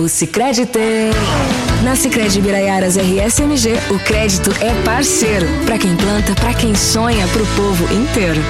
O Sicredi tem. Na Sicredi Ibiraiaras RSMG, o crédito é parceiro. Pra quem planta, pra quem sonha, pro povo inteiro.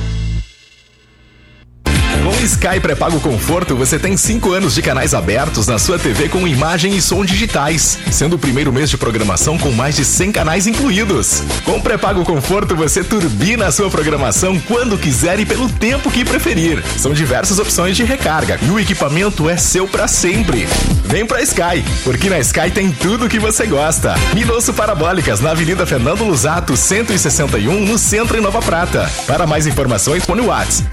Com o Sky Pré-Pago Conforto, você tem 5 anos de canais abertos na sua TV com imagem e som digitais, sendo o primeiro mês de programação com mais de 100 canais incluídos. Com o Pré-Pago Conforto, você turbina a sua programação quando quiser e pelo tempo que preferir. São diversas opções de recarga e o equipamento é seu pra sempre. Vem pra Sky, porque na Sky tem tudo que você gosta. Minosso Parabólicas, na Avenida Fernando Lusato, 161, no centro em Nova Prata. Para mais informações, põe o WhatsApp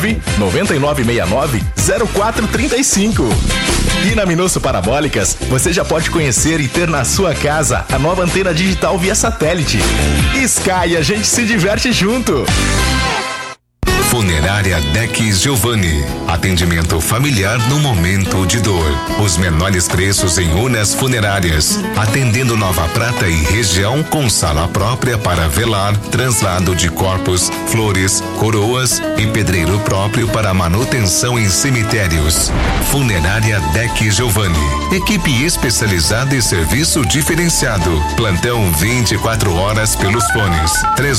99969-0435. E na Minosso Parabólicas, você já pode conhecer e ter na sua casa a nova antena digital via satélite. Sky, a gente se diverte junto. Funerária Deck Giovanni. Atendimento familiar no momento de dor. Os menores preços em urnas funerárias. Atendendo Nova Prata e região com sala própria para velar, translado de corpos, flores, coroas e pedreiro próprio para manutenção em cemitérios. Funerária Deck Giovanni. Equipe especializada e serviço diferenciado. Plantão 24 horas pelos fones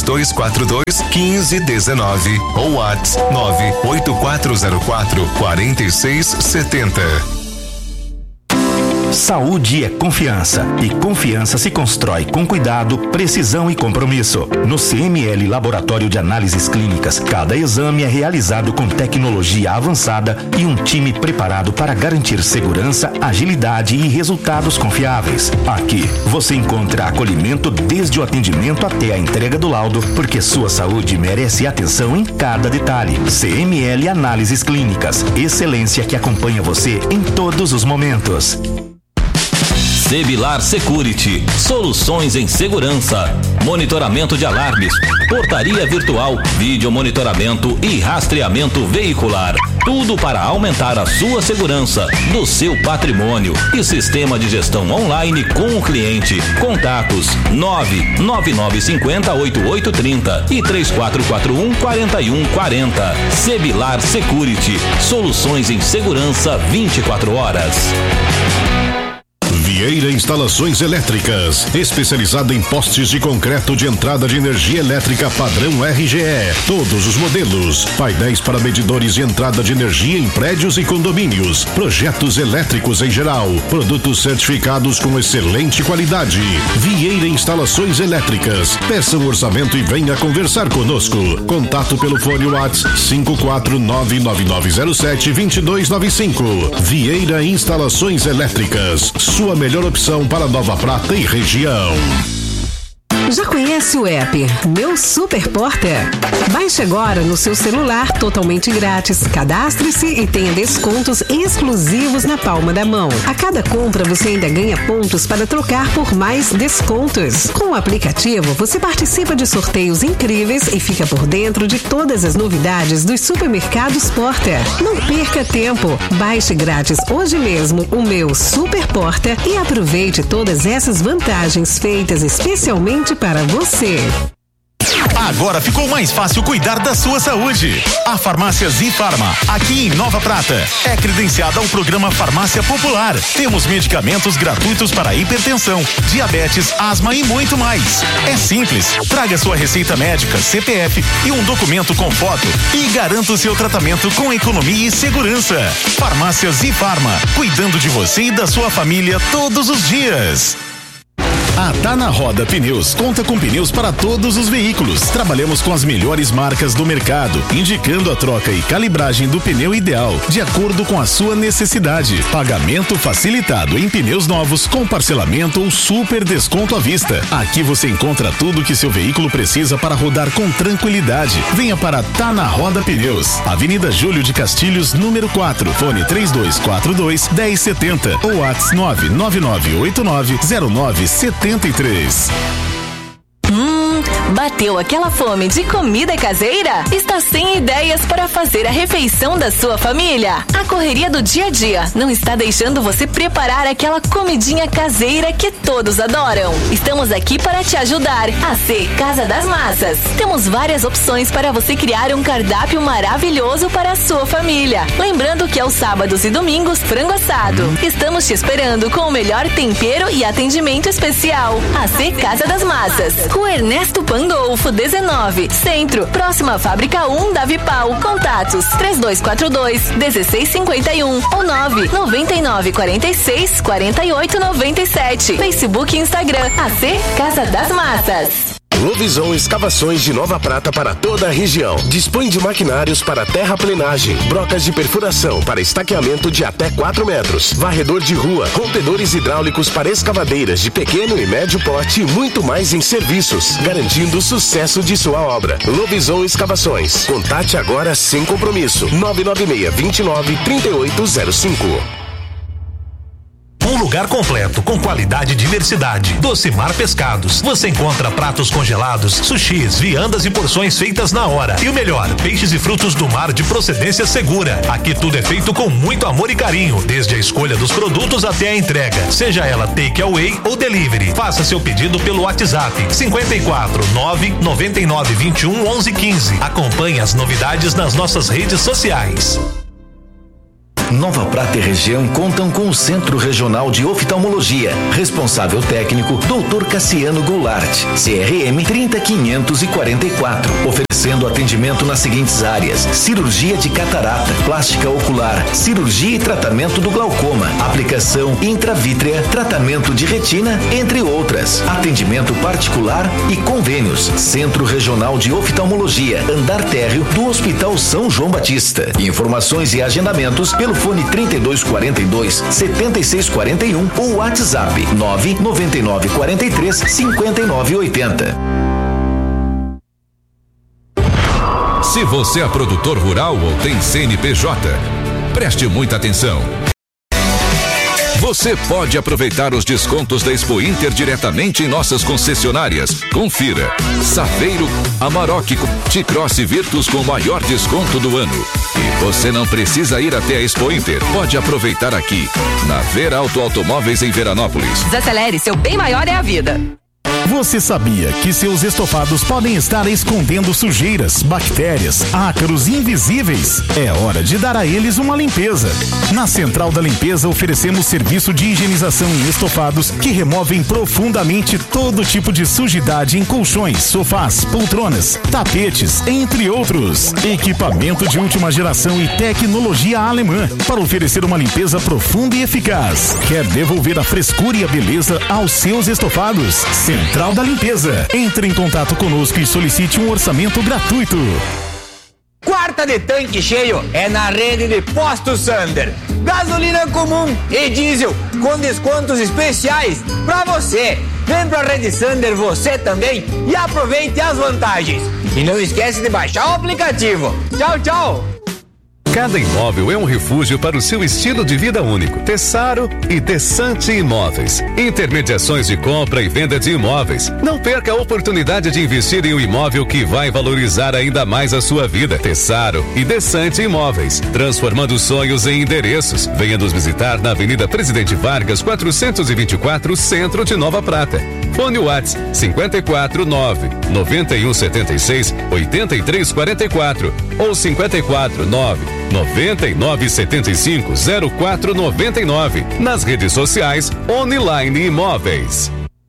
3242-1519 ou WhatsApp 98404-4670. Saúde é confiança e confiança se constrói com cuidado, precisão e compromisso. No CML Laboratório de Análises Clínicas, cada exame é realizado com tecnologia avançada e um time preparado para garantir segurança, agilidade e resultados confiáveis. Aqui você encontra acolhimento desde o atendimento até a entrega do laudo, porque sua saúde merece atenção em cada detalhe. CML Análises Clínicas, excelência que acompanha você em todos os momentos. Sebilar Security, soluções em segurança, monitoramento de alarmes, portaria virtual, vídeo monitoramento e rastreamento veicular. Tudo para aumentar a sua segurança, do seu patrimônio e sistema de gestão online com o cliente. Contatos 99950-8830 e 3441-4140. Sebilar Security, soluções em segurança 24 horas. Vieira Instalações Elétricas, especializada em postes de concreto de entrada de energia elétrica padrão RGE, todos os modelos, painéis para medidores de entrada de energia em prédios e condomínios, projetos elétricos em geral, produtos certificados com excelente qualidade. Vieira Instalações Elétricas, peça um orçamento e venha conversar conosco. Contato pelo fone WhatsApp 5499907-2295. Vieira Instalações Elétricas, sua melhor opção para Nova Prata e região. Já conhece o app Meu Super Porter? Baixe agora no seu celular totalmente grátis. Cadastre-se e tenha descontos exclusivos na palma da mão. A cada compra você ainda ganha pontos para trocar por mais descontos. Com o aplicativo você participa de sorteios incríveis e fica por dentro de todas as novidades dos supermercados Porter. Não perca tempo. Baixe grátis hoje mesmo o Meu Super Porter e aproveite todas essas vantagens feitas especialmente para você. Agora ficou mais fácil cuidar da sua saúde. A Farmácia Zifarma, aqui em Nova Prata, é credenciada ao programa Farmácia Popular. Temos medicamentos gratuitos para hipertensão, diabetes, asma e muito mais. É simples. Traga sua receita médica, CPF e um documento com foto e garanta o seu tratamento com economia e segurança. Farmácia Zifarma, cuidando de você e da sua família todos os dias. A Tá na Roda Pneus conta com pneus para todos os veículos. Trabalhamos com as melhores marcas do mercado, indicando a troca e calibragem do pneu ideal, de acordo com a sua necessidade. Pagamento facilitado em pneus novos, com parcelamento ou super desconto à vista. Aqui você encontra tudo que seu veículo precisa para rodar com tranquilidade. Venha para Tá na Roda Pneus, Avenida Júlio de Castilhos, número 4, fone 3242-1070 ou WhatsApp 999890973. Bateu aquela fome de comida caseira? Está sem ideias para fazer a refeição da sua família? A correria do dia a dia não está deixando você preparar aquela comidinha caseira que todos adoram? Estamos aqui para te ajudar. AC Casa das Massas. Temos várias opções para você criar um cardápio maravilhoso para a sua família. Lembrando que aos sábados e domingos, frango assado. Estamos te esperando com o melhor tempero e atendimento especial. AC Casa das Massas. Rua Ernesto Pandolfo, 19, Centro, próxima à Fábrica 1 da Vipal. Contatos 3242-1651 ou 99946-4897. Facebook e Instagram. AC Casa das Massas. Lovisão Escavações de Nova Prata para toda a região. Dispõe de maquinários para terraplenagem, brocas de perfuração para estaqueamento de até 4 metros, varredor de rua, rompedores hidráulicos para escavadeiras de pequeno e médio porte e muito mais em serviços, garantindo o sucesso de sua obra. Lovisão Escavações. Contate agora sem compromisso. 996-29-3805. Um lugar completo, com qualidade e diversidade. Docimar Pescados. Você encontra pratos congelados, sushis, viandas e porções feitas na hora. E o melhor, peixes e frutos do mar de procedência segura. Aqui tudo é feito com muito amor e carinho, desde a escolha dos produtos até a entrega, seja ela take away ou delivery. Faça seu pedido pelo WhatsApp 54 999 21 11 15. Acompanhe as novidades nas nossas redes sociais. Nova Prata e região contam com o Centro Regional de Oftalmologia. Responsável técnico, Dr. Cassiano Goulart, CRM 30544. Oferecendo atendimento nas seguintes áreas: cirurgia de catarata, plástica ocular, cirurgia e tratamento do glaucoma, aplicação intravítrea, tratamento de retina, entre outras. Atendimento particular e convênios. Centro Regional de Oftalmologia, andar térreo do Hospital São João Batista. Informações e agendamentos pelo fone 3242-7641 ou WhatsApp 99943-5980. Se você é produtor rural ou tem CNPJ, preste muita atenção. Você pode aproveitar os descontos da Expo Inter diretamente em nossas concessionárias. Confira: Safeiro, Amarok, T-Cross e Virtus com o maior desconto do ano. E você não precisa ir até a Expo Inter. Pode aproveitar aqui, na Ver Auto Automóveis em Veranópolis. Desacelere, seu bem maior é a vida. Você sabia que seus estofados podem estar escondendo sujeiras, bactérias, ácaros invisíveis? É hora de dar a eles uma limpeza. Na Central da Limpeza oferecemos serviço de higienização em estofados que removem profundamente todo tipo de sujidade em colchões, sofás, poltronas, tapetes, entre outros. Equipamento de última geração e tecnologia alemã para oferecer uma limpeza profunda e eficaz. Quer devolver a frescura e a beleza aos seus estofados? Central da Limpeza. Entre em contato conosco e solicite um orçamento gratuito. Quarta de tanque cheio é na rede de Postos Sander. Gasolina comum e diesel com descontos especiais pra você. Vem pra rede Sander você também e aproveite as vantagens. E não esquece de baixar o aplicativo. Tchau, tchau! Cada imóvel é um refúgio para o seu estilo de vida único. Tessaro e Tessante Imóveis. Intermediações de compra e venda de imóveis. Não perca a oportunidade de investir em um imóvel que vai valorizar ainda mais a sua vida. Tessaro e Tessante Imóveis. Transformando sonhos em endereços. Venha nos visitar na Avenida Presidente Vargas, 424, Centro de Nova Prata. Fone WhatsApp 549-9176-8344 ou 549-9975-0499. Nas redes sociais, Online Imóveis.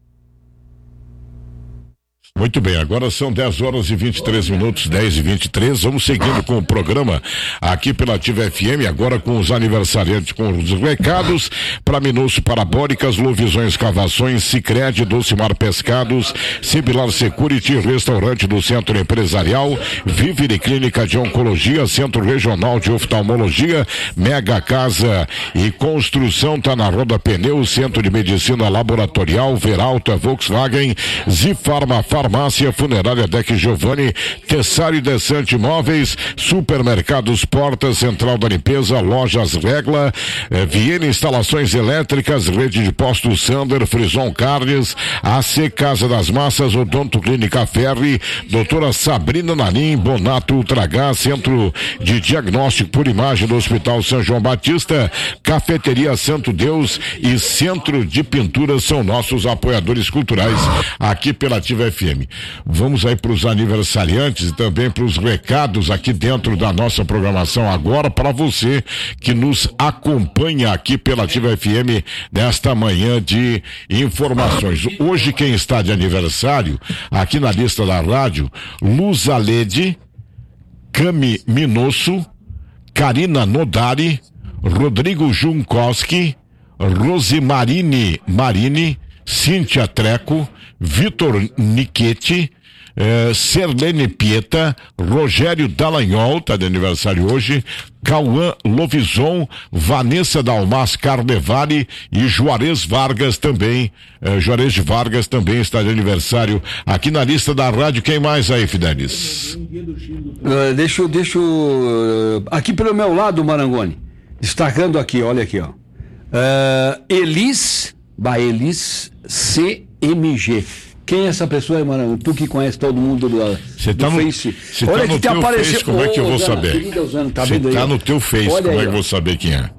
Muito bem, agora são 10 horas e 23 minutos, 10 e 23. Vamos seguindo com o programa aqui pela Ativa FM, agora com os aniversariantes, com os recados para Minúcio Parabólicas, Lovisões Escavações, Sicredi, Docimar Pescados, Cibilar Security, Restaurante do Centro Empresarial, Vivere Clínica de Oncologia, Centro Regional de Oftalmologia, Mega Casa e Construção, tá na Roda Pneu, Centro de Medicina Laboratorial, Veralta, Volkswagen, Zifarma, Farmácia Funerária Deck Giovanni, Tessari Descante Imóveis, Supermercados Porta, Central da Limpeza, Lojas Regla, Viena Instalações Elétricas, Rede de Postos Sander, Frison Carnes, AC Casa das Massas, Odonto Clínica Ferri, doutora Sabrina Narim, Bonato Ultragás, Centro de Diagnóstico por Imagem do Hospital São João Batista, Cafeteria Santo Deus e Centro de Pintura são nossos apoiadores culturais aqui pela Ativa FM. Vamos aí para os aniversariantes e também para os recados aqui dentro da nossa programação agora para você que nos acompanha aqui pela Ativa FM nesta manhã de informações. Hoje quem está de aniversário aqui na lista da rádio, Luz Alede, Cami Minosso, Karina Nodari, Rodrigo Junkowski, Rosimarine Marini, Cíntia Treco, Vitor Nichetti, Serlene Pieta, Rogério Dallagnol, tá de aniversário hoje, Cauã Lovison, Vanessa Dalmas Carnevale e Juarez Vargas também, Juarez de Vargas também está de aniversário aqui na lista da rádio. Quem mais aí, Fidelis? Deixa aqui pelo meu lado, Marangoni, destacando aqui, olha aqui, ó. Elis CMG. Quem é essa pessoa, aí, Marangoni? Tu que conhece todo mundo do Face. Você tá no teu Face, como é que eu vou saber? Você tá no teu Face, como é que eu vou saber quem é?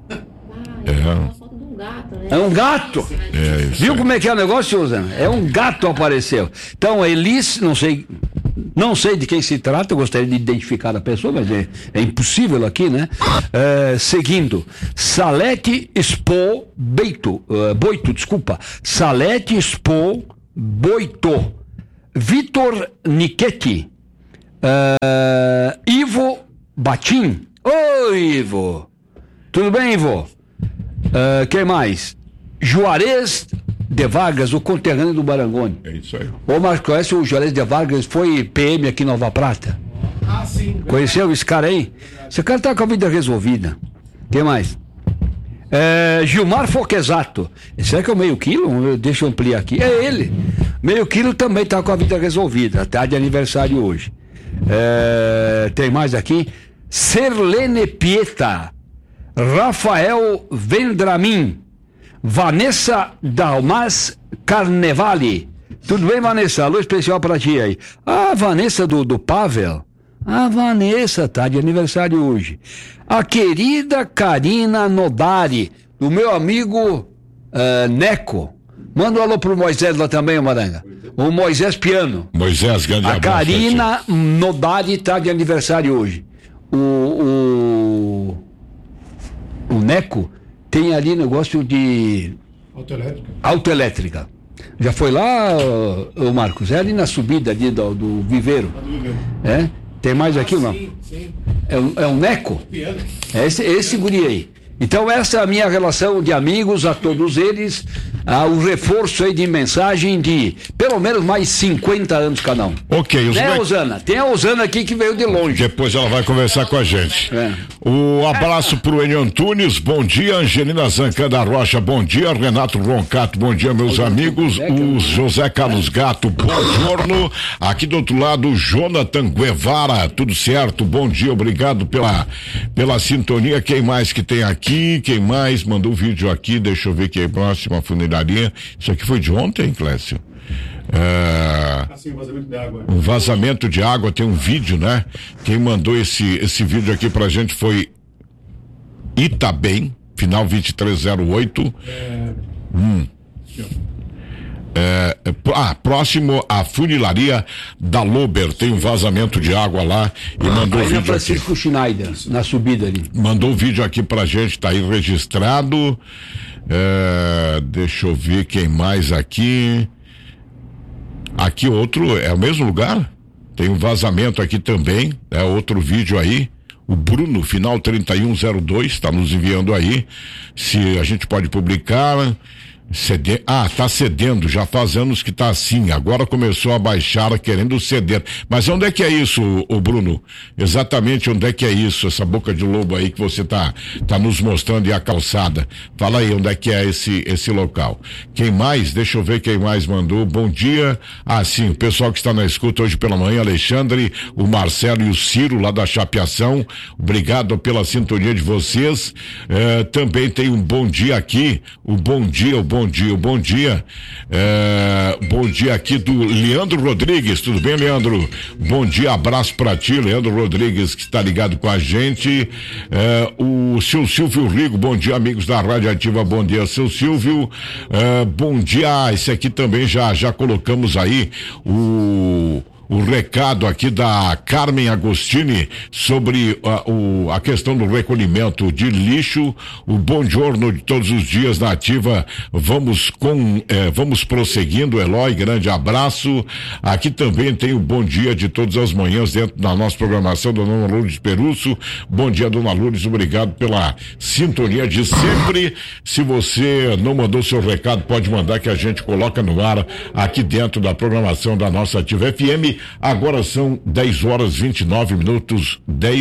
É um gato. Viu como é que é o negócio, Rosana? É um gato apareceu. Então, Elis, não sei de quem se trata, eu gostaria de identificar a pessoa, mas é impossível aqui, né? Seguindo, Salete Expo Boito, Salete Expo Boito, Vitor Nichetti, Ivo Batim. Oi, Ivo. Tudo bem, Ivo? Quem mais? Juarez de Vargas, o conterrâneo do Marangoni. É isso aí. Ô, Marcos, conhece o Juarez de Vargas? Foi PM aqui em Nova Prata. Sim. Conheceu esse cara aí? Esse cara tá com a vida resolvida. Quem mais? Gilmar Foquesato. Será que é o meio quilo? Deixa eu ampliar aqui. É ele. Meio quilo também tá com a vida resolvida. Tá de aniversário hoje. Tem mais aqui? Serlene Pieta, Rafael Vendramin, Vanessa Dalmas Carnevale. Tudo bem, Vanessa? Alô especial pra ti aí. A Vanessa do Pavel. A Vanessa tá de aniversário hoje. A querida Karina Nodari, do meu amigo Neco. Manda um alô pro Moisés lá também, Maranga. O Moisés Piano. Moisés, grande abraço. A Karina Nodari tá de aniversário hoje. O Neco tem ali negócio de autoelétrica. Já foi lá, o Marcos? É ali na subida ali do Viveiro. Tem mais aqui, não? Sim. É um Neco? É esse guri aí. Então essa é a minha relação de amigos a todos eles, o reforço aí de mensagem de pelo menos mais 50 anos cada um. Ok, Osana? Tem a Osana aqui que veio de longe. Depois ela vai conversar com a gente. O abraço pro Enio Antunes, bom dia. Angelina Zancan da Rocha, bom dia. Renato Roncato, bom dia, meus amigos. O José Carlos Gato, bom giorno. Aqui do outro lado, o Jonathan Guevara, tudo certo, bom dia, obrigado pela sintonia. Quem mais que tem aqui? Quem mais mandou o vídeo aqui? Deixa eu ver quem é próximo, a funeraria. Isso aqui foi de ontem, Clécio? Vazamento de água. Um vazamento de água, tem um vídeo, né? Quem mandou esse vídeo aqui pra gente foi Itabem, final 2308. Próximo à funilaria da Lober, tem um vazamento de água lá e mandou o vídeo aqui. Francisco Schneider, na subida ali. Mandou o vídeo aqui pra gente, tá aí registrado. Deixa eu ver quem mais aqui. Aqui outro, é o mesmo lugar? Tem um vazamento aqui também, outro vídeo aí. O Bruno, final 3102, está nos enviando aí. Se a gente pode publicar. Tá cedendo, já faz anos que tá assim, agora começou a baixar querendo ceder. Mas onde é que é isso, o Bruno? Exatamente onde é que é isso, essa boca de lobo aí que você tá nos mostrando e a calçada? Fala aí onde é que é esse local. Quem mais? Deixa eu ver quem mais mandou. Bom dia. Sim, o pessoal que está na escuta hoje pela manhã, Alexandre, o Marcelo e o Ciro lá da Chapeação. Obrigado pela sintonia de vocês. Também tem um bom dia aqui, bom dia aqui do Leandro Rodrigues. Tudo bem, Leandro? Bom dia, abraço pra ti, Leandro Rodrigues, que está ligado com a gente. O seu Silvio Rigo, bom dia, amigos da Rádio Ativa, bom dia, seu Silvio. Bom dia, esse aqui também já colocamos aí o recado aqui da Carmen Agostini sobre a questão do recolhimento de lixo. O bom giorno de todos os dias na Ativa. Vamos prosseguindo, Eloy, grande abraço. Aqui também tem o bom dia de todas as manhãs dentro da nossa programação da Dona Lourdes Perusso. Bom dia, Dona Lourdes, obrigado pela sintonia de sempre. Se você não mandou seu recado, pode mandar que a gente coloca no ar aqui dentro da programação da nossa Ativa FM. Agora são 10 horas 29 minutos,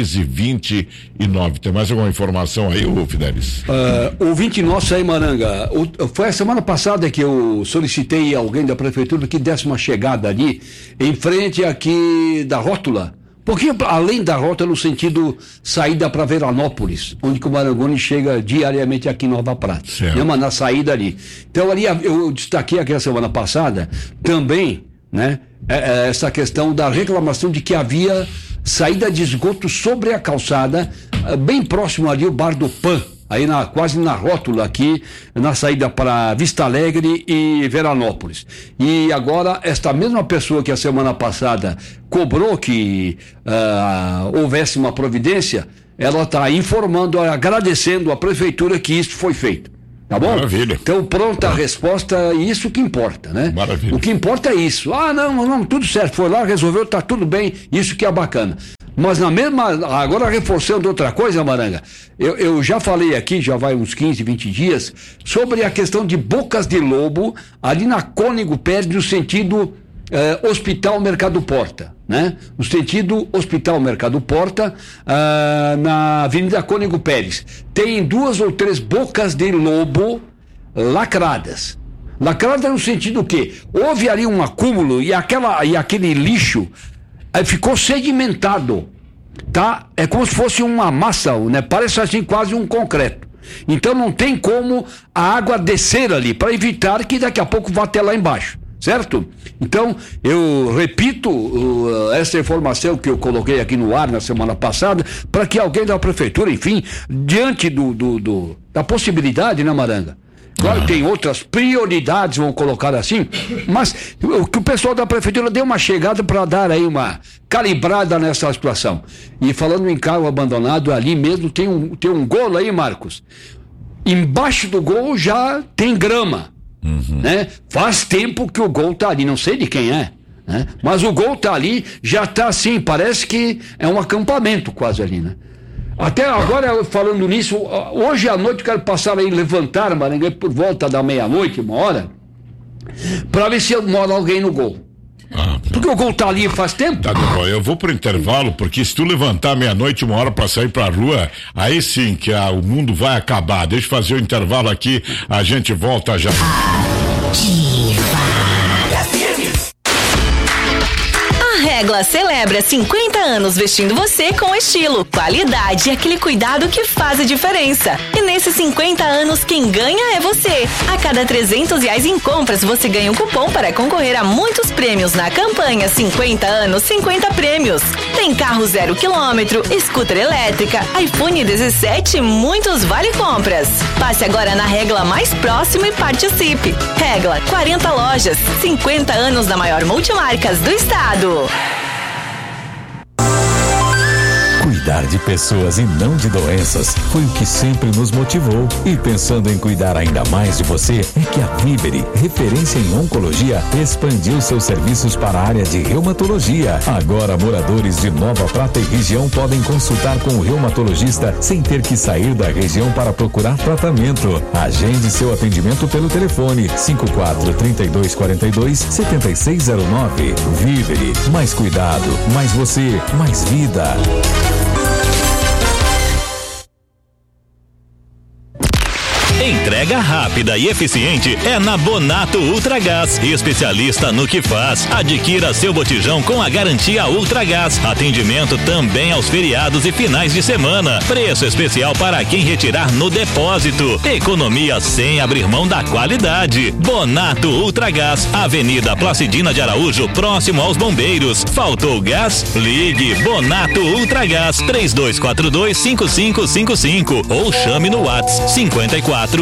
10h29. Tem mais alguma informação aí, Fidelis? Ouvinte nosso aí, Maranga, foi a semana passada que eu solicitei alguém da prefeitura que desse uma chegada ali, em frente aqui da rótula, um pouquinho além da rótula, no sentido saída para Veranópolis, onde que o Marangoni chega diariamente aqui em Nova Prata, né, na saída ali. Então ali eu destaquei aqui a semana passada também, né, essa questão da reclamação de que havia saída de esgoto sobre a calçada, bem próximo ali o Bar do Pan, aí quase na rótula aqui, na saída para Vista Alegre e Veranópolis. E agora, esta mesma pessoa que a semana passada cobrou que houvesse uma providência, ela está informando, agradecendo à prefeitura que isso foi feito. Tá bom? Maravilha. Então, pronta a resposta, e isso que importa, né? Maravilha. O que importa é isso. Não, tudo certo, foi lá, resolveu, tá tudo bem, isso que é bacana. Mas agora reforçando outra coisa, Maranga, eu já falei aqui, já vai uns 15, 20 dias, sobre a questão de bocas de lobo, ali na Cônego Pérez, no sentido Hospital Mercado Porta, né? No sentido Hospital Mercado Porta, na Avenida Cônego Pérez. Tem 2 ou 3 bocas de lobo lacradas. Lacrada no sentido o quê? Houve ali um acúmulo e aquele lixo ficou sedimentado, tá? É como se fosse uma massa, né? Parece assim quase um concreto. Então não tem como a água descer ali, para evitar que daqui a pouco vá até lá embaixo. Certo? Então, eu repito essa informação que eu coloquei aqui no ar na semana passada, para que alguém da prefeitura, enfim, diante da possibilidade, né, Maranga? Claro, tem outras prioridades, vamos colocar assim, mas que o pessoal da prefeitura dê uma chegada para dar aí uma calibrada nessa situação. E falando em carro abandonado, ali mesmo tem um golo aí, Marcos. Embaixo do gol já tem grama. Né? Faz tempo que o gol tá ali, não sei de quem é, né? Mas o gol tá ali, já tá assim, parece que é um acampamento quase ali, né? Até agora, falando nisso, hoje à noite eu quero passar aí, levantar, Maranguei, por volta da meia-noite, 1h, para ver se mora alguém no gol. Porque o gol tá ali faz tempo. Tá bom, eu vou pro intervalo, porque se tu levantar meia-noite, 1h pra sair pra rua, aí sim que o mundo vai acabar. Deixa eu fazer o intervalo aqui, a gente volta já. Regla celebra 50 anos vestindo você com estilo, qualidade e aquele cuidado que faz a diferença. E nesses 50 anos, quem ganha é você. A cada R$300 em compras, você ganha um cupom para concorrer a muitos prêmios na campanha 50 anos, 50 prêmios. Tem carro 0 km, scooter elétrica, iPhone 17 e muitos vale-compras. Passe agora na Regla mais próximo e participe. Regla, 40 lojas, 50 anos da maior multimarcas do estado. Cuidar de pessoas e não de doenças foi o que sempre nos motivou. E pensando em cuidar ainda mais de você, é que a Vivere, referência em oncologia, expandiu seus serviços para a área de reumatologia. Agora, moradores de Nova Prata e região podem consultar com o reumatologista sem ter que sair da região para procurar tratamento. Agende seu atendimento pelo telefone 54-3242-7609. Vivere, mais cuidado, mais você, mais vida. Entrega rápida e eficiente é na Bonato Ultragás, especialista no que faz. Adquira seu botijão com a garantia Ultragás. Atendimento também aos feriados e finais de semana. Preço especial para quem retirar no depósito. Economia sem abrir mão da qualidade. Bonato Ultragás, Avenida Placidina de Araújo, próximo aos Bombeiros. Faltou gás? Ligue Bonato Ultragás 3242-5555 ou chame no WhatsApp 54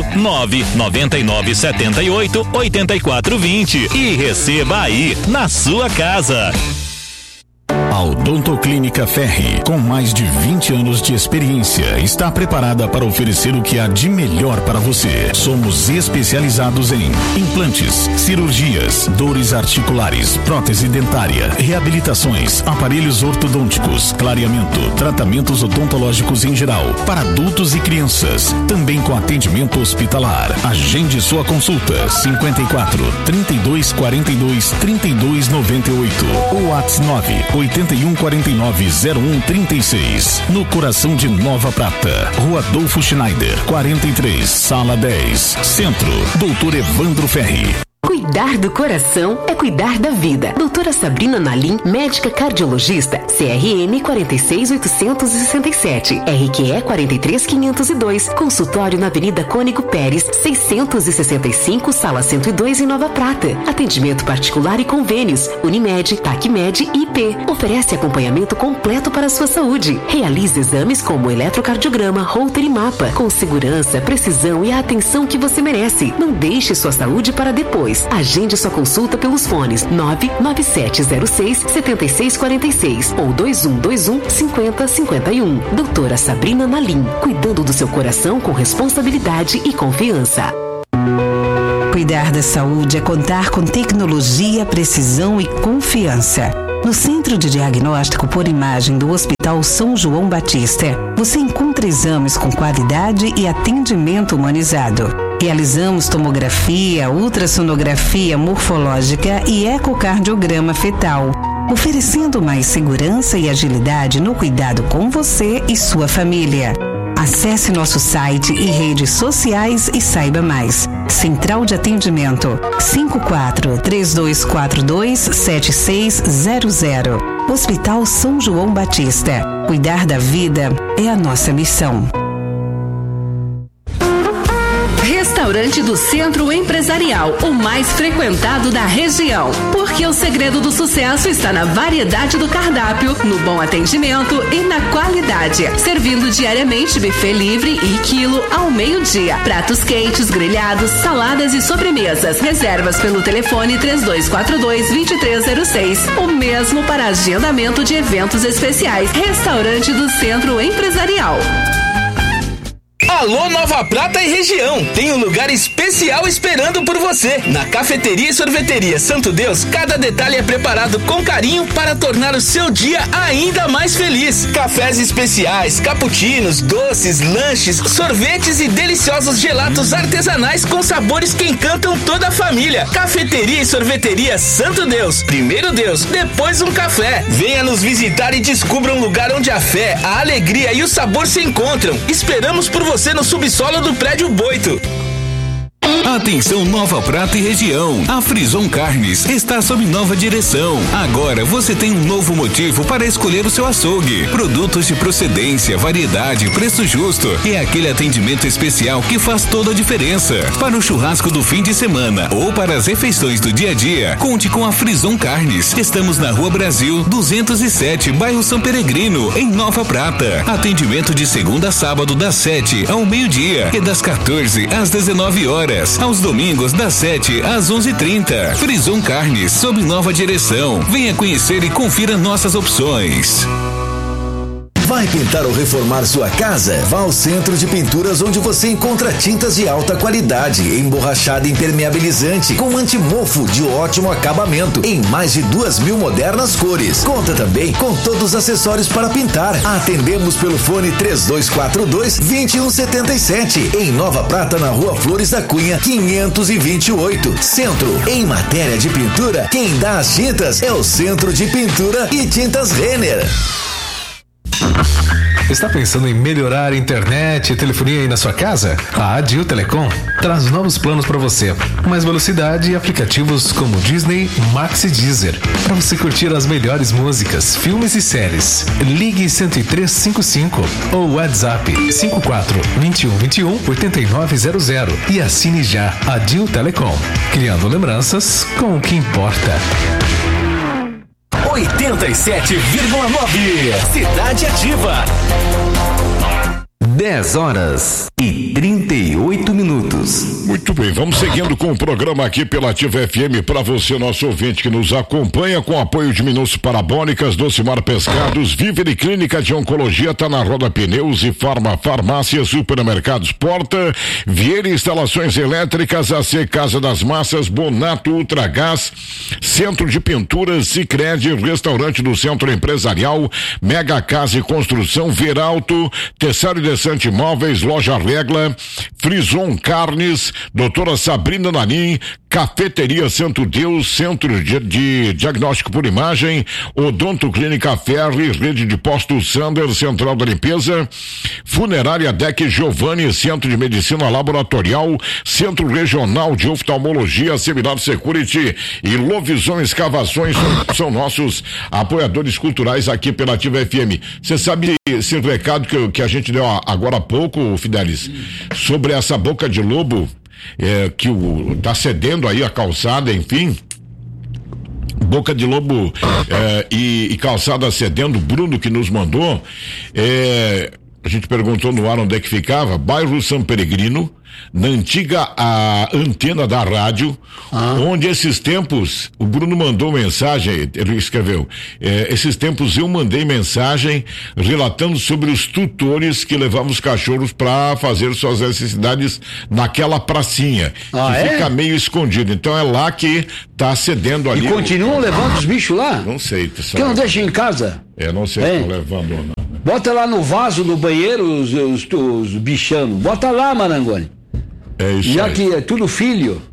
99978 8420 e receba aí na sua casa. A Odontoclínica Ferri, com mais de 20 anos de experiência, está preparada para oferecer o que há de melhor para você. Somos especializados em implantes, cirurgias, dores articulares, prótese dentária, reabilitações, aparelhos ortodônticos, clareamento, tratamentos odontológicos em geral, para adultos e crianças, também com atendimento hospitalar. Agende sua consulta 54-3242-3298 ou WhatsApp 8149-0136, no coração de Nova Prata, Rua Adolfo Schneider, 43, Sala 10, Centro, Doutor Evandro Ferri. Cuidar do coração é cuidar da vida. Doutora Sabrina Nalim, médica cardiologista, CRM 46867, RQE 43502, consultório na Avenida Cônigo Pérez, 665, Sala 102 em Nova Prata. Atendimento particular e convênios, Unimed, TACMED e IP. Oferece acompanhamento completo para a sua saúde. Realiza exames como eletrocardiograma, Holter e mapa, com segurança, precisão e a atenção que você merece. Não deixe sua saúde para depois. Agende sua consulta pelos fones 99706-7646 ou 2121-5051. Doutora Sabrina Nalim, cuidando do seu coração com responsabilidade e confiança. Cuidar da saúde é contar com tecnologia, precisão e confiança. No Centro de Diagnóstico por Imagem do Hospital São João Batista, você encontra exames com qualidade e atendimento humanizado. Realizamos tomografia, ultrassonografia morfológica e ecocardiograma fetal, oferecendo mais segurança e agilidade no cuidado com você e sua família. Acesse nosso site e redes sociais e saiba mais. Central de Atendimento 54-3242-7600. Hospital São João Batista. Cuidar da vida é a nossa missão. Restaurante do Centro Empresarial, o mais frequentado da região. Porque o segredo do sucesso está na variedade do cardápio, no bom atendimento e na qualidade. Servindo diariamente buffet livre e quilo ao meio-dia. Pratos quentes, grelhados, saladas e sobremesas. Reservas pelo telefone 3242-2306. O mesmo para agendamento de eventos especiais. Restaurante do Centro Empresarial. Alô Nova Prata e região, tem um lugar especial esperando por você. Na Cafeteria e Sorveteria Santo Deus, cada detalhe é preparado com carinho para tornar o seu dia ainda mais feliz. Cafés especiais, cappuccinos, doces, lanches, sorvetes e deliciosos gelatos artesanais com sabores que encantam toda a família. Cafeteria e Sorveteria Santo Deus, primeiro Deus, depois um café. Venha nos visitar e descubra um lugar onde a fé, a alegria e o sabor se encontram. Esperamos por você no subsolo do prédio Boito. Atenção Nova Prata e região, a Frison Carnes está sob nova direção. Agora você tem um novo motivo para escolher o seu açougue. Produtos de procedência, variedade, preço justo e aquele atendimento especial que faz toda a diferença. Para o churrasco do fim de semana ou para as refeições do dia a dia, conte com a Frison Carnes. Estamos na Rua Brasil 207, bairro São Peregrino, em Nova Prata. Atendimento de segunda a sábado das 7 ao meio-dia e das 14 às 19 horas. Aos domingos das 7 às 11h30. Frison Carnes, sob nova direção. Venha conhecer e confira nossas opções. Vai pintar ou reformar sua casa? Vá ao Centro de Pinturas, onde você encontra tintas de alta qualidade, emborrachada impermeabilizante, com antimofo de ótimo acabamento, em mais de 2.000 modernas cores. Conta também com todos os acessórios para pintar. Atendemos pelo fone 3242-2177, em Nova Prata, na Rua Flores da Cunha, 528. Centro, em matéria de pintura, quem dá as tintas é o Centro de Pintura e Tintas Renner. Está pensando em melhorar a internet e telefonia aí na sua casa? A Adil Telecom traz novos planos para você. Mais velocidade e aplicativos como Disney, Max e Deezer, para você curtir as melhores músicas, filmes e séries. Ligue 10355 ou WhatsApp 54-2121-8900 e assine já Adil Telecom, criando lembranças com o que importa. 87,9 Cidade Ativa. 10h38. Muito bem, vamos seguindo com o programa aqui pela Ativa FM para você, nosso ouvinte que nos acompanha, com apoio de Minutos Parabólicas, Docimar Pescados, Viver e Clínica de Oncologia, tá na Roda Pneus e Farmácia, Supermercados Porta, Vieira Instalações Elétricas, AC Casa das Massas, Bonato Ultragás, Centro de Pinturas, Sicredi, Restaurante do Centro Empresarial, Mega Casa e Construção, Veralto, Tessário Descante Imóveis, Loja Regla, Frison Carnes, Doutora Sabrina Nanim, Cafeteria Santo Deus, Centro de Diagnóstico por Imagem, Odonto Clínica Ferri, Rede de Postos Sander, Central da Limpeza, Funerária Deck Giovanni, Centro de Medicina Laboratorial, Centro Regional de Oftalmologia, Seminar Security e Lovisão Escavações são nossos apoiadores culturais aqui pela Ativa FM. Você sabe esse recado que a gente deu agora há pouco, Fidelis, sobre essa boca de lobo, que tá cedendo aí a calçada, enfim. Boca de lobo e calçada cedendo, Bruno que nos mandou, a gente perguntou no ar onde é que ficava, bairro São Peregrino, na antiga antena da rádio, onde esses tempos, o Bruno mandou mensagem, ele escreveu, esses tempos eu mandei mensagem relatando sobre os tutores que levavam os cachorros para fazer suas necessidades naquela pracinha, que fica meio escondido, então é lá que tá cedendo ali. E continuam levando os bichos lá? Não sei. Que não deixa em casa? Não sei se estão levando ou não. Bota lá no vaso do banheiro os bichanos. Bota lá, Marangoni. É isso. Já aí. que é tudo filho.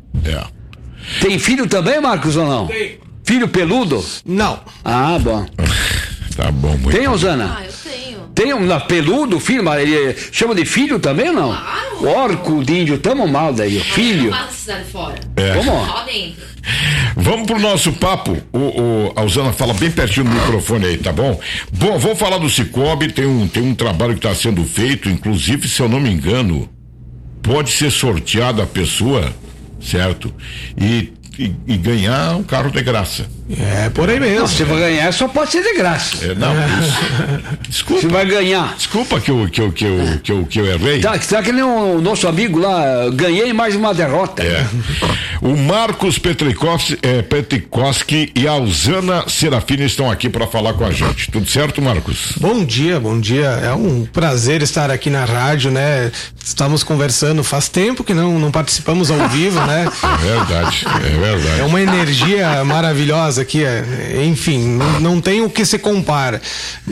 Tem filho também, Marcos, ou não? Tem. Filho peludo? Não. Ah, bom. Tá bom, muito Tem, Osana? Eu tenho. Tem um peludo, filho, mas ele chama de filho também ou não? Claro. Orco de índio, tamo mal daí, filho. Fora. Como? Só dentro. Vamos pro nosso papo. A Osana fala bem pertinho do microfone aí, tá bom? Bom, vou falar do Cicobi, tem um trabalho que está sendo feito, inclusive, se eu não me engano, pode ser sorteada a pessoa, certo? E ganhar um carro de graça. Por aí mesmo. Não, se vai ganhar, só pode ser de graça. Desculpa. Você vai ganhar. Desculpa que eu errei. Tá que nem o nosso amigo lá, ganhei mais uma derrota. O Marcos Petrikoski e a Osana Serafini estão aqui para falar com a gente. Tudo certo, Marcos? Bom dia. É um prazer estar aqui na rádio, né? Estamos conversando faz tempo que não participamos ao vivo, né? É verdade. É uma energia maravilhosa aqui, enfim, não tem o que se compara,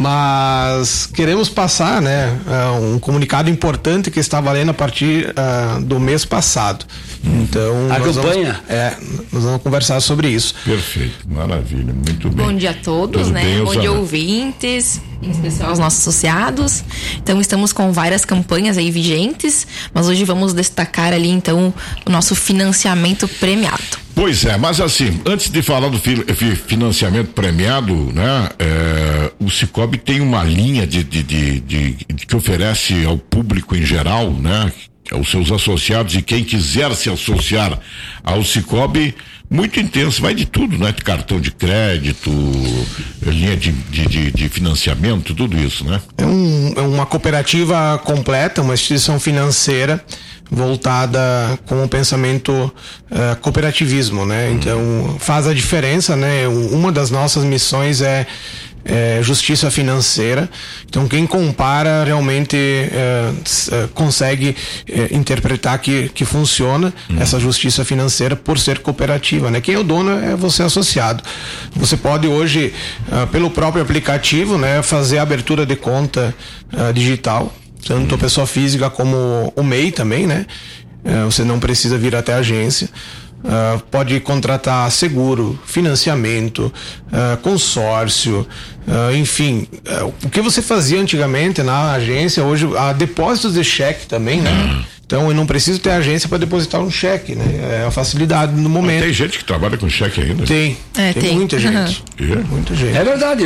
mas queremos passar, né, um comunicado importante que está valendo a partir do mês passado. Então, nós vamos conversar sobre isso. Perfeito, maravilha, muito bem. Bom dia a todos, Tudo né? bem, Bom dia, ouvintes, em especial aos nossos associados. Então, estamos com várias campanhas aí vigentes, mas hoje vamos destacar ali, então, o nosso financiamento premiado. Pois é, mas assim, antes de falar do financiamento premiado, né, o Cicobi tem uma linha que oferece ao público em geral, né, aos seus associados e quem quiser se associar ao Cicobi, muito intenso, vai de tudo, né, de cartão de crédito, linha de financiamento, tudo isso, né? É uma cooperativa completa, uma instituição financeira voltada com o pensamento cooperativismo, né? Então faz a diferença, né? Uma das nossas missões é justiça financeira. Então quem compara realmente consegue interpretar que funciona essa justiça financeira por ser cooperativa, né? Quem é o dono é você associado. Você pode hoje, pelo próprio aplicativo, né, fazer a abertura de conta digital, tanto a pessoa física como o MEI também, né? Você não precisa vir até a agência. Pode contratar seguro, financiamento, consórcio, enfim, o que você fazia antigamente na agência, hoje há depósitos de cheque também, né? Então eu não preciso ter agência para depositar um cheque, né? É a facilidade no momento. Tem gente que trabalha com cheque ainda? Tem muita gente. Muita gente. É verdade.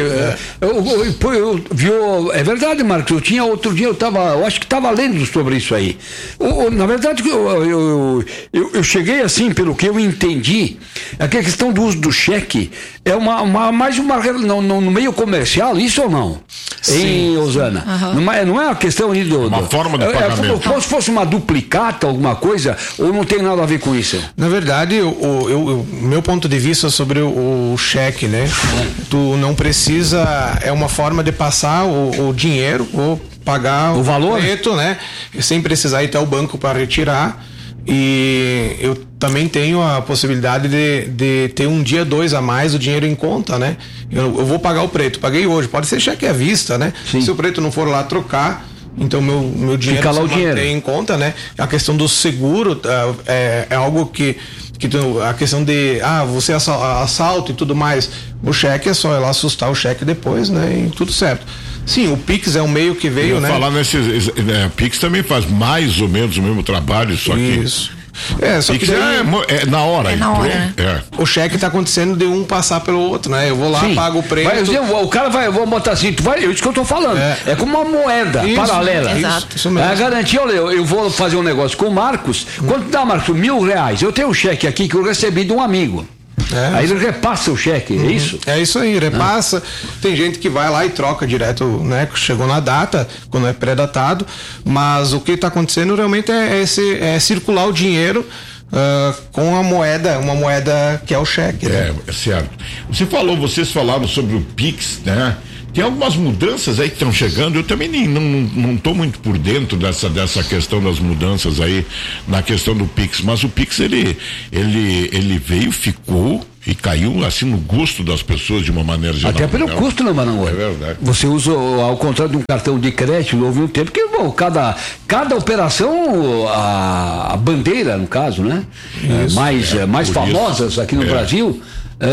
É verdade, Marcos. Eu tinha outro dia, eu acho que estava lendo sobre isso aí. Na verdade, eu cheguei assim, pelo que eu entendi, é que a questão do uso do cheque é mais uma no meio comercial, isso ou não? Sim. Em Osana. Não é uma questão ali uma forma de pagamento. Como se fosse uma duplicata, alguma coisa, ou não tem nada a ver com isso? Na verdade, meu ponto de vista sobre o cheque, né? Tu não precisa, é uma forma de passar o dinheiro ou pagar o valor preto, né? Sem precisar ir até o banco para retirar. E eu também tenho a possibilidade de ter um dia, 2 a mais o dinheiro em conta, né? Eu vou pagar o preto, paguei hoje, pode ser cheque à vista, né? Sim. Se o preto não for lá trocar, então meu dinheiro fica lá o dinheiro em conta, né? A questão do seguro é algo que a questão de você assalto e tudo mais, o cheque é só ir lá assustar o cheque depois, né? E tudo certo. Sim, o Pix é um meio que veio, né? Falar Pix também faz mais ou menos o mesmo trabalho, só Isso. Só Pix que é na hora. Né? O cheque tá acontecendo de um passar pelo outro, né? Eu vou lá, pago o preço. O cara vou botar assim, isso que eu tô falando. É como uma moeda paralela. Exato. Isso mesmo. A garantia, eu vou fazer um negócio com o Marcos. Quanto dá, Marcos? R$1.000. Eu tenho um cheque aqui que eu recebi de um amigo. Aí ele repassa o cheque, é isso? É isso aí, repassa. Tem gente que vai lá e troca direto, né? Chegou na data, quando é pré-datado, mas o que está acontecendo realmente é circular o dinheiro com uma moeda que é o cheque. Né? Certo. Vocês falaram sobre o Pix, né? Tem algumas mudanças aí que estão chegando. Eu também não estou muito por dentro dessa questão das mudanças aí na questão do Pix, mas o Pix ele veio, ficou e caiu assim no gosto das pessoas de uma maneira geral. Até pelo custo, né, Maranhão? É verdade. Você usa, ao contrário de um cartão de crédito, houve um tempo que cada operação, a bandeira, no caso, né? Mais famosas aqui no Brasil.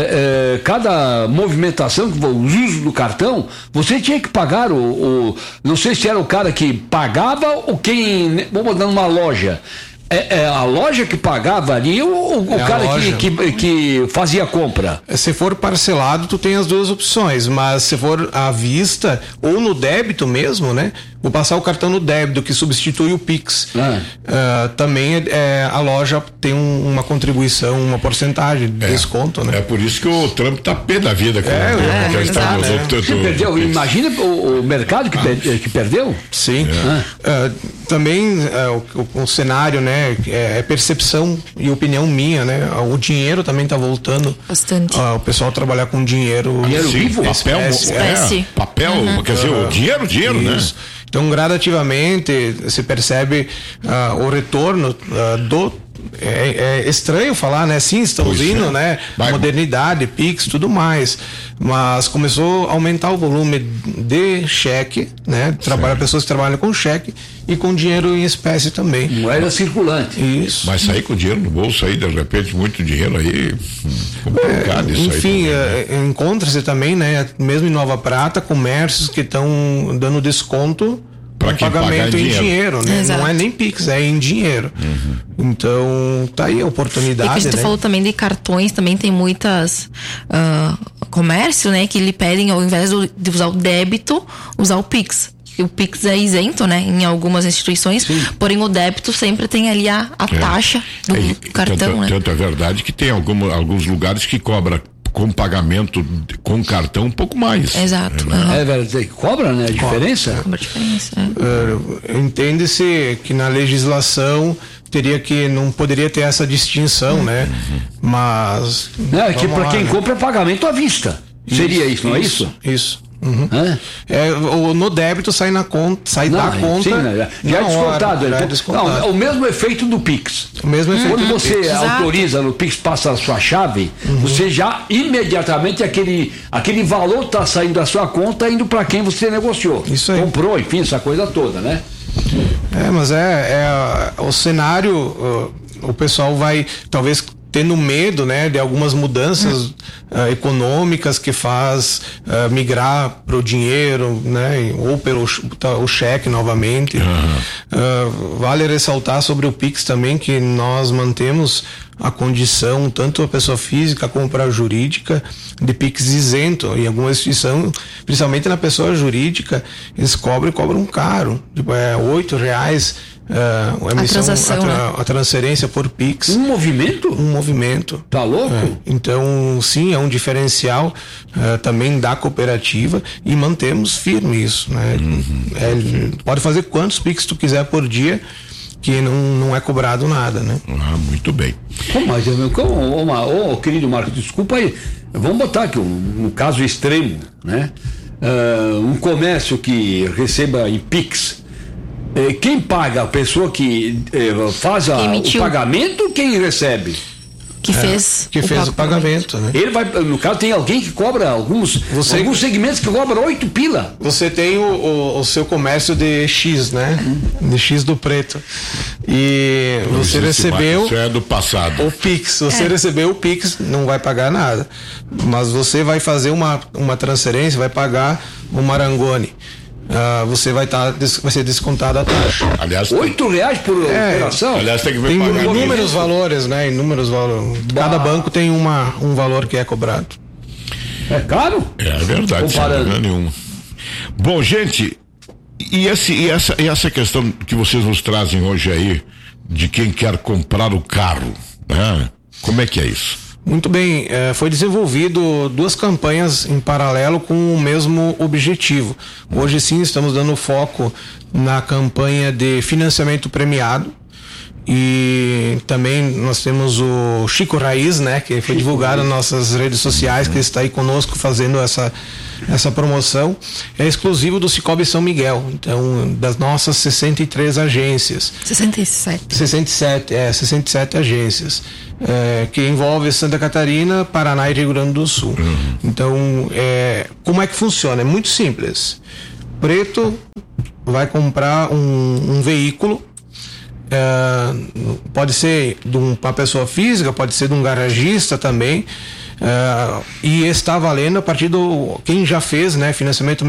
Cada movimentação, o uso do cartão, você tinha que pagar não sei se era o cara que pagava ou quem, vamos botar numa loja. A loja que pagava ali ou o cara que fazia a compra? Se for parcelado, tu tem as duas opções, mas se for à vista ou no débito mesmo, né? Vou passar o cartão no débito, que substitui o Pix. Também a loja tem uma contribuição, uma porcentagem de desconto, né? É por isso que o Trump tá pé da vida. Perdeu. Imagina o mercado que perdeu? Sim. Também o cenário, né? É percepção e opinião minha, né? O dinheiro também tá voltando. Bastante. O pessoal trabalhar com dinheiro vivo, papel, quer dizer, o dinheiro, né? Então, gradativamente se percebe o retorno é estranho falar, né? Sim, estamos indo, né? Modernidade, Pix, tudo mais. Mas começou a aumentar o volume de cheque, né? Pessoas que trabalham com cheque e com dinheiro em espécie também. Moeda circulante. Isso. Mas sair com dinheiro no bolso aí, de repente, muito dinheiro aí, complicado isso enfim, aí. Encontra-se também, né? Mesmo em Nova Prata, comércios que estão dando desconto para pagamento em dinheiro, né? Exato. Não é nem Pix, é em dinheiro. Então, tá aí a oportunidade. E que a gente falou também de cartões, também tem muitas comércio, né? Que lhe pedem, ao invés de usar o débito, usar o Pix. O Pix é isento, né? Em algumas instituições, porém o débito sempre tem ali a taxa do cartão, né? Tanto é verdade que tem alguns lugares que cobra com pagamento com cartão um pouco mais. Exato. É verdade, cobra, né? A diferença? Cobra a diferença. Entende-se que na legislação não poderia ter essa distinção, né? Mas que para quem compra é pagamento à vista. Seria isso, não é isso? Isso. Uhum. No débito sai na conta, da conta. Sim, já é descontado. Já é descontado. Não, é o mesmo efeito do Pix. O mesmo efeito Quando do você Pix. autoriza no Pix, passa a sua chave, você já imediatamente aquele valor está saindo da sua conta indo para quem você negociou. Isso aí. Comprou, enfim, essa coisa toda, né? Mas o cenário, o pessoal vai talvez tendo medo, né, de algumas mudanças econômicas que faz migrar para o dinheiro, né, ou pelo o cheque novamente. Vale ressaltar sobre o Pix também que nós mantemos a condição, tanto a pessoa física como para a jurídica, de Pix isento. Em alguma instituição, principalmente na pessoa jurídica, eles cobram caro, tipo, R$8 a emissão, a transferência por Pix. Um movimento? Um movimento. Tá louco? Então, sim, é um diferencial também da cooperativa e mantemos firme isso, né? Pode fazer quantos Pix tu quiser por dia, que não é cobrado nada, né? Muito bem. Mas, querido Marcos, desculpa aí, vamos botar aqui um caso extremo, né? Um comércio que receba em Pix, quem paga? A pessoa que faz o pagamento, quem recebe? Que fez o pagamento, né? Ele vai, no caso, tem alguém que cobra alguns segmentos que cobram 8 pila. Você tem o seu comércio de X, né? De X do preto. E você recebeu. Isso é do passado. O Pix. Você recebeu o Pix, não vai pagar nada. Mas você vai fazer uma transferência, vai pagar o Marangoni. Você vai ser descontado a taxa. Aliás, R$8 por operação? Aliás, tem que ver tem inúmeros valores, né? Inúmeros valores. Cada banco tem um valor que é cobrado. É caro? É verdade, sem dúvida nenhuma. Bom, gente, e essa questão que vocês nos trazem hoje aí, de quem quer comprar o carro, né? Como é que é isso? Muito bem, foi desenvolvido 2 campanhas em paralelo com o mesmo objetivo. Hoje sim estamos dando foco na campanha de financiamento premiado e também nós temos o Chico Raiz, né, que foi divulgado nas nossas redes sociais, que está aí conosco fazendo essa promoção. É exclusivo do Cicobi São Miguel, então das nossas 63 agências. 67 agências. Que envolve Santa Catarina, Paraná e Rio Grande do Sul. Então, como é que funciona? É muito simples. Preto vai comprar um veículo, pode ser de uma pessoa física, pode ser de um garagista também, e está valendo a partir quem já fez, né, financiamento